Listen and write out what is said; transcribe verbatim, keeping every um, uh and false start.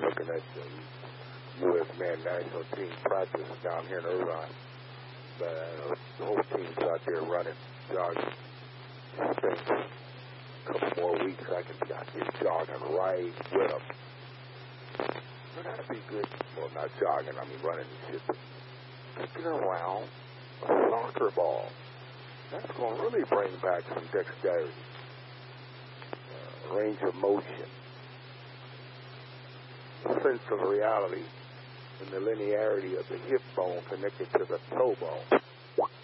looking at the U S men's national team practice down here in Irvine. But uh, the whole team's out there running, jogging. I think a couple more weeks I can be out there jogging right with them. But that'd be good. Well, not jogging, I mean running and shit. But kicking around a soccer ball. That's going to really bring back some dexterity, uh, range of motion, sense of reality, and the linearity of the hip bone connected to the toe bone.